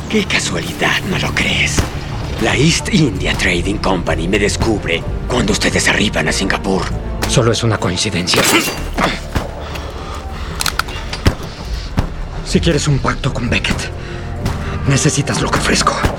Qué casualidad, ¿no lo crees? La East India Trading Company me descubre cuando ustedes arriban a Singapur. Solo es una coincidencia. Si quieres un pacto con Beckett, necesitas lo que ofrezco.